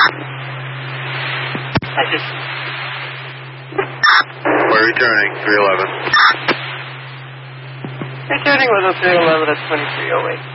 I just... We're returning, 311. Returning with a 311 at 2308.